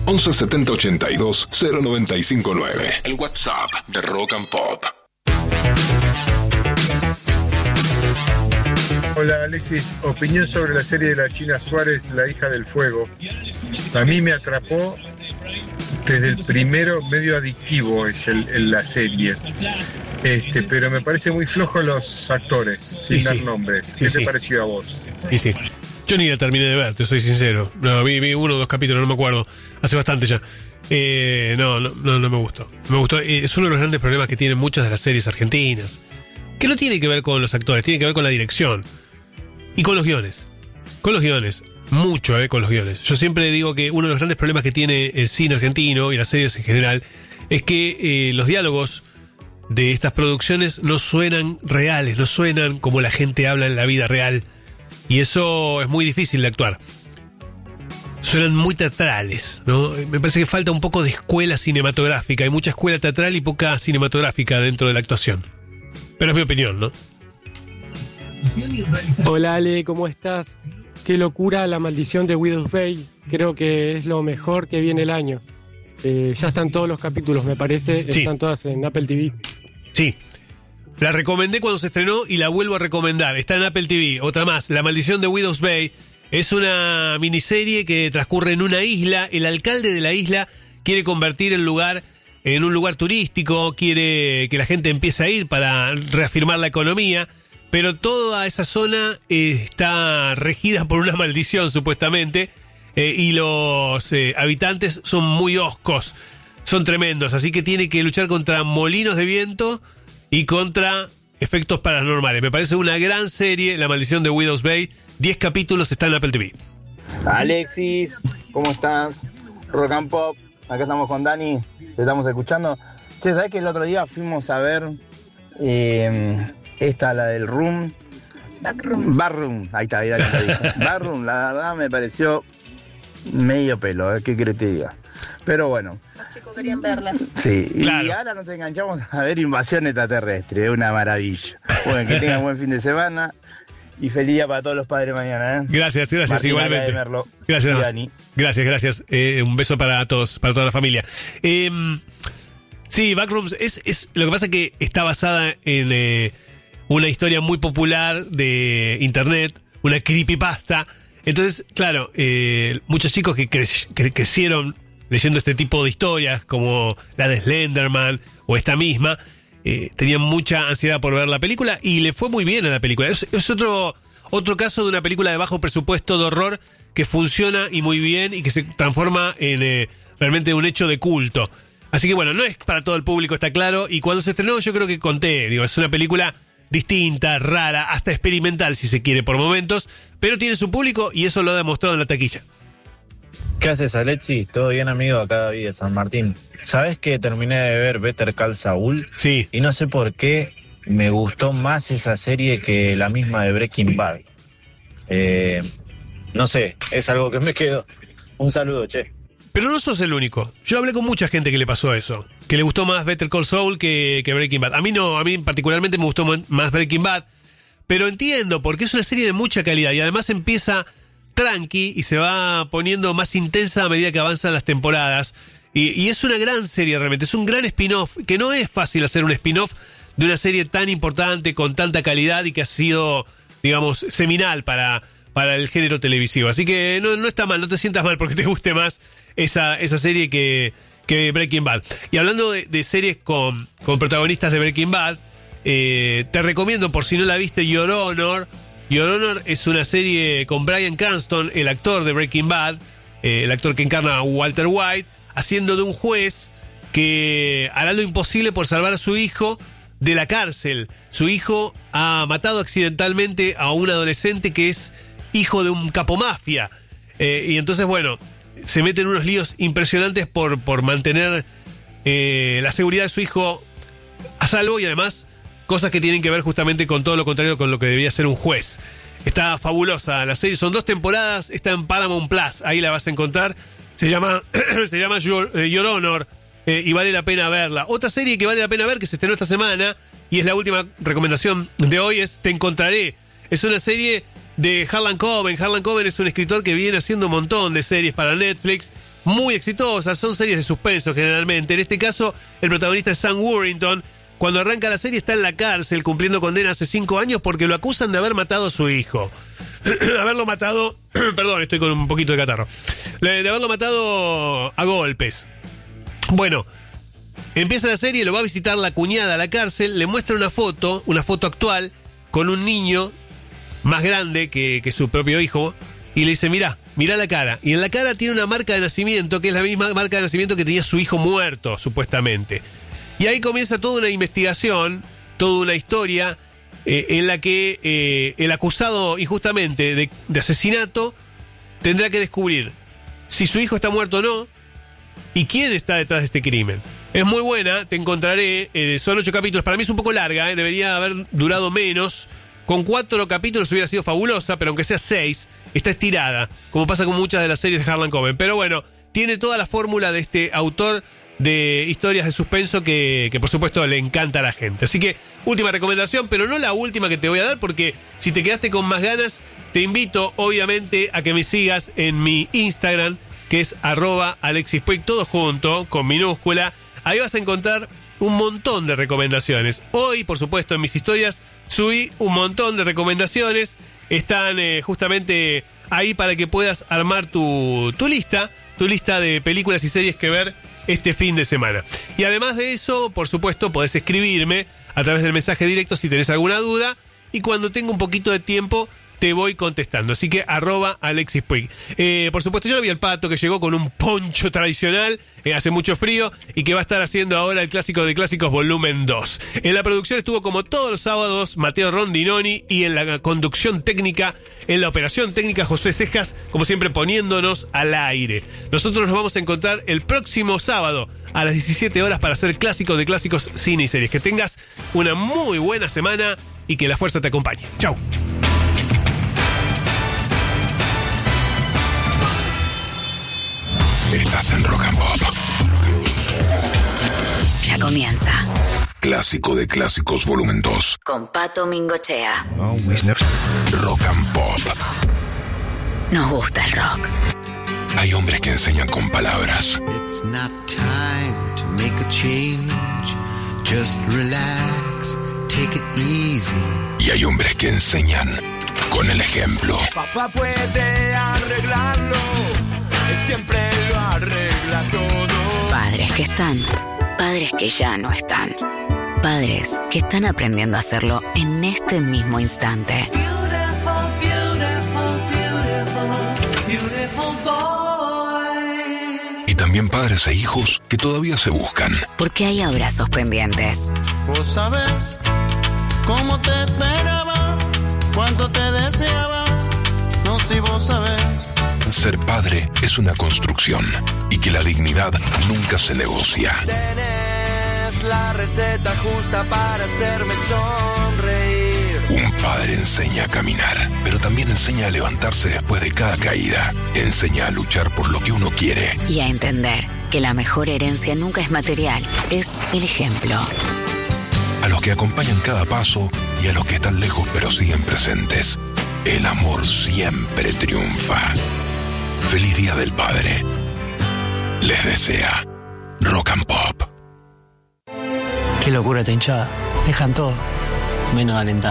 11 70 82 0959. El WhatsApp de Rock and Pop. Hola Alexis, opinión sobre la serie de la China Suárez, La hija del fuego. A mí me atrapó desde el primero, medio adictivo es la serie. Pero me parece muy flojo los actores, sin dar nombres. ¿Qué te pareció a vos? Y sí. Yo ni la terminé de ver, te soy sincero. No, vi 1 o 2 capítulos, no me acuerdo. Hace bastante ya. No me gustó. Es uno de los grandes problemas que tienen muchas de las series argentinas. Que no tiene que ver con los actores, tiene que ver con la dirección. Y con los guiones. Mucho, con los guiones. Yo siempre digo que uno de los grandes problemas que tiene el cine argentino y las series en general es que los diálogos de estas producciones no suenan reales, no suenan como la gente habla en la vida real. Y eso es muy difícil de actuar. Suenan muy teatrales, ¿no? Me parece que falta un poco de escuela cinematográfica. Hay mucha escuela teatral y poca cinematográfica dentro de la actuación. Pero es mi opinión, ¿no? Hola Ale, ¿cómo estás? Qué locura La maldición de Widow's Bay. Creo que es lo mejor que viene el año. Ya están todos los capítulos, me parece. Sí. Están todas en Apple TV. Sí. La recomendé cuando se estrenó y la vuelvo a recomendar. Está en Apple TV. Otra más, La maldición de Widow's Bay. Es una miniserie que transcurre en una isla. El alcalde de la isla quiere convertir el lugar en un lugar turístico. Quiere que la gente empiece a ir para reafirmar la economía. Pero toda esa zona está regida por una maldición, supuestamente. Y los habitantes son muy hoscos. Son tremendos. Así que tiene que luchar contra molinos de viento y contra efectos paranormales. Me parece una gran serie, La maldición de Widow's Bay. 10 capítulos, está en Apple TV. Alexis, ¿cómo estás? Rock and Pop, acá estamos con Dani, te estamos escuchando. Che, ¿sabés que el otro día fuimos a ver la del Room? Barroom, ahí está, ahí Barroom, la verdad me pareció medio pelo, ¿qué querés que te diga? Pero bueno. Los chicos querían verla. Sí, claro. Y ahora nos enganchamos a ver Invasión Extraterrestre, es una maravilla. Bueno, que tengan buen fin de semana y feliz día para todos los padres mañana, ¿eh? Gracias, Martín, igualmente. Gracias, Dani. Gracias. Un beso para todos, para toda la familia. Sí, Backrooms es lo que pasa es que está basada en una historia muy popular de internet, una creepypasta. Entonces, claro, muchos chicos que crecieron leyendo este tipo de historias, como la de Slenderman o esta misma, tenían mucha ansiedad por ver la película y le fue muy bien a la película. Es otro caso de una película de bajo presupuesto de horror que funciona y muy bien y que se transforma en realmente un hecho de culto. Así que bueno, no es para todo el público, está claro. Y cuando se estrenó yo creo que conté, es una película distinta, rara, hasta experimental si se quiere por momentos, pero tiene su público y eso lo ha demostrado en la taquilla. ¿Qué haces, Alexis? ¿Todo bien, amigo? Acá David de San Martín. ¿Sabés que terminé de ver Better Call Saul? Sí. Y no sé por qué me gustó más esa serie que la misma de Breaking Bad. No sé, es algo que me quedó. Un saludo, che. Pero no sos el único. Yo hablé con mucha gente que le pasó eso. Que le gustó más Better Call Saul que Breaking Bad. A mí no, a mí particularmente me gustó más Breaking Bad. Pero entiendo, porque es una serie de mucha calidad. Y además empieza tranqui y se va poniendo más intensa a medida que avanzan las temporadas. Y es una gran serie realmente. Es un gran spin-off. Que no es fácil hacer un spin-off de una serie tan importante, con tanta calidad y que ha sido, digamos, seminal para el género televisivo. Así que no está mal, no te sientas mal porque te guste más esa serie que Breaking Bad. Y hablando de series con protagonistas de Breaking Bad, te recomiendo, por si no la viste, Your Honor. Your Honor es una serie con Bryan Cranston, el actor de Breaking Bad, el actor que encarna a Walter White, haciendo de un juez que hará lo imposible por salvar a su hijo de la cárcel. Su hijo ha matado accidentalmente a un adolescente que es hijo de un capomafia. Y entonces, bueno, se mete en unos líos impresionantes por mantener la seguridad de su hijo a salvo y además cosas que tienen que ver justamente con todo lo contrario con lo que debía ser un juez. Está fabulosa la serie, son 2 temporadas, está en Paramount Plus, ahí la vas a encontrar. Se llama Your Honor y vale la pena verla. Otra serie que vale la pena ver, que se estrenó esta semana y es la última recomendación de hoy, es Te Encontraré. Es una serie de Harlan Coben. Harlan Coben es un escritor que viene haciendo un montón de series para Netflix, muy exitosas, son series de suspenso generalmente. En este caso, el protagonista es Sam Worthington. Cuando arranca la serie está en la cárcel cumpliendo condena hace 5 años porque lo acusan de haber matado a su hijo. Haberlo matado, perdón, estoy con un poquito de catarro. De haberlo matado a golpes. Bueno, empieza la serie, lo va a visitar la cuñada a la cárcel, le muestra una foto actual con un niño más grande que su propio hijo y le dice, mirá la cara. Y en la cara tiene una marca de nacimiento que es la misma marca de nacimiento que tenía su hijo muerto, supuestamente. Y ahí comienza toda una investigación, toda una historia en la que el acusado injustamente de asesinato tendrá que descubrir si su hijo está muerto o no y quién está detrás de este crimen. Es muy buena, te encontraré, son 8 capítulos, para mí es un poco larga, debería haber durado menos. Con 4 capítulos hubiera sido fabulosa, pero aunque sea 6, está estirada, como pasa con muchas de las series de Harlan Coben. Pero bueno, tiene toda la fórmula de este autor de historias de suspenso que por supuesto le encanta a la gente. Así que última recomendación, pero no la última que te voy a dar, porque si te quedaste con más ganas, te invito obviamente a que me sigas en mi Instagram, que es @AlexisPuig, todo junto, con minúscula. Ahí vas a encontrar un montón de recomendaciones. Hoy, por supuesto, en mis historias subí un montón de recomendaciones. Están justamente ahí para que puedas armar tu lista de películas y series que ver este fin de semana. Y además de eso, por supuesto, podés escribirme a través del mensaje directo si tenés alguna duda, y cuando tenga un poquito de tiempo te voy contestando. Así que @AlexisPuig. Por supuesto, yo vi al Pato, que llegó con un poncho tradicional, hace mucho frío, y que va a estar haciendo ahora el Clásico de Clásicos volumen 2. En la producción estuvo, como todos los sábados, Mateo Rondinoni, y en la conducción técnica, en la operación técnica, José Cejas, como siempre poniéndonos al aire. Nosotros nos vamos a encontrar el próximo sábado a las 17 horas para hacer Clásico de Clásicos, cine y series. Que tengas una muy buena semana y que la fuerza te acompañe. Chau. Estás en Rock and Pop. Ya comienza. Clásico de Clásicos volumen 2. Con Pato Mingochea. Rock and Pop. Nos gusta el rock. Hay hombres que enseñan con palabras. It's not time to make a change. Just relax, take it easy. Y hay hombres que enseñan con el ejemplo. Papá puede arreglarlo. Siempre lo arregla todo. Padres que están, padres que ya no están. Padres que están aprendiendo a hacerlo en este mismo instante. Beautiful, beautiful, beautiful, beautiful boy. Y también padres e hijos que todavía se buscan. Porque hay abrazos pendientes. Vos sabés cómo te esperaba, cuánto te deseaba. No, si vos sabés. Ser padre es una construcción y que la dignidad nunca se negocia. Tenés la receta justa para hacerme sonreír. Un padre enseña a caminar, pero también enseña a levantarse después de cada caída. Enseña a luchar por lo que uno quiere. Y a entender que la mejor herencia nunca es material, es el ejemplo. A los que acompañan cada paso y a los que están lejos pero siguen presentes. El amor siempre triunfa. Feliz Día del Padre. Les desea Rock and Pop. Qué locura esta hinchada. Dejan todo, menos de alentar.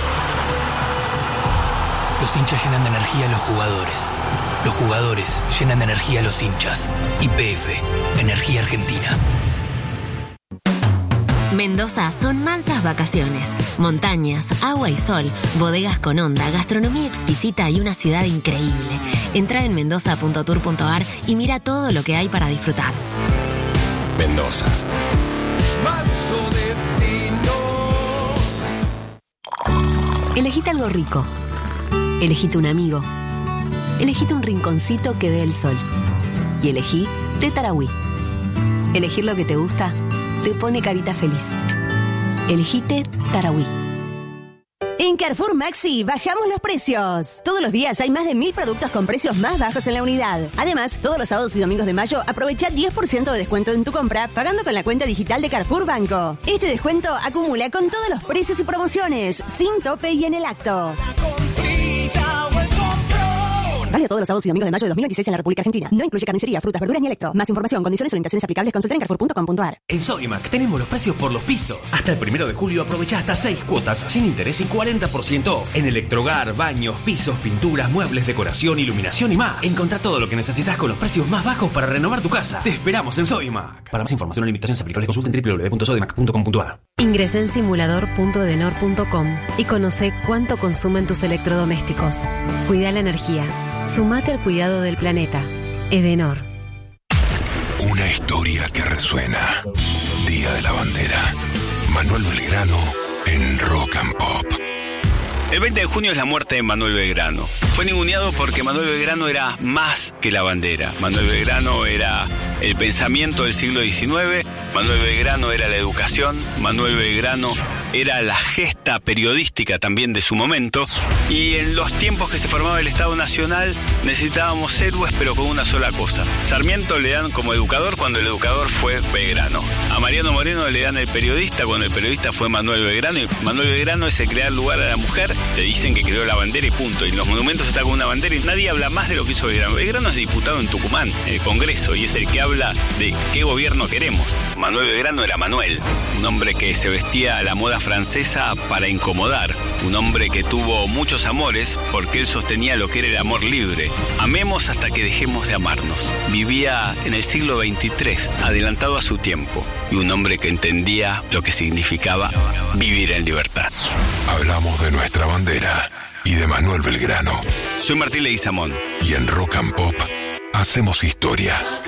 Los hinchas llenan de energía a los jugadores. Los jugadores llenan de energía a los hinchas. YPF, Energía Argentina. Mendoza son mansas vacaciones, montañas, agua y sol, bodegas con onda, gastronomía exquisita y una ciudad increíble. Entra en mendoza.tour.ar y mira todo lo que hay para disfrutar. Mendoza. Manso destino. Elegite algo rico. Elegite un amigo. Elegite un rinconcito que dé el sol. Y elegí Té Tarahui. Elegir lo que te gusta te pone carita feliz. Elegite Tarahui. En Carrefour Maxi bajamos los precios. Todos los días hay más de 1000 productos con precios más bajos en la unidad. Además, todos los sábados y domingos de mayo aprovecha 10% de descuento en tu compra pagando con la cuenta digital de Carrefour Banco. Este descuento acumula con todos los precios y promociones, sin tope y en el acto. Válido todos los sábados y domingos de mayo de 2026 en la República Argentina. No incluye carnicería, frutas, verduras ni electro. Más información, condiciones y orientaciones aplicables, consulta en carrefour.com.ar. En Sodimac tenemos los precios por los pisos. Hasta el 1 de julio aprovecha hasta 6 cuotas sin interés y 40% off. En electrohogar, baños, pisos, pinturas, muebles, decoración, iluminación y más. Encontrá todo lo que necesitas con los precios más bajos para renovar tu casa. Te esperamos en Sodimac. Para más información o limitaciones aplicables consulta en www.sodimac.com.ar. Ingresá en simulador.edenor.com y conoce cuánto consumen tus electrodomésticos. Cuida la energía. Sumate al cuidado del planeta. Edenor. Una historia que resuena. Día de la Bandera. Manuel Belgrano en Rock and Pop. El 20 de junio es la muerte de Manuel Belgrano. Fue ninguneado porque Manuel Belgrano era más que la bandera. Manuel Belgrano era el pensamiento del siglo XIX. Manuel Belgrano era la educación. Manuel Belgrano era la gesta periodística también de su momento. Y en los tiempos que se formaba el Estado Nacional necesitábamos héroes, pero con una sola cosa. Sarmiento le dan como educador cuando el educador fue Belgrano. A Mariano Moreno le dan el periodista cuando el periodista fue Manuel Belgrano. Y Manuel Belgrano es el crear lugar a la mujer. Le dicen que creó la bandera y punto. Y en los monumentos está con una bandera y nadie habla más de lo que hizo Belgrano. Belgrano es diputado en Tucumán, en el Congreso, y es el que habla de qué gobierno queremos. Manuel Belgrano era Manuel, un hombre que se vestía a la moda francesa para incomodar, un hombre que tuvo muchos amores porque él sostenía lo que era el amor libre. Amemos hasta que dejemos de amarnos. Vivía en el siglo XXIII, adelantado a su tiempo, y un hombre que entendía lo que significaba vivir en libertad. Hablamos de nuestra bandera y de Manuel Belgrano. Soy Martín Leguizamón. Y en Rock and Pop hacemos historia.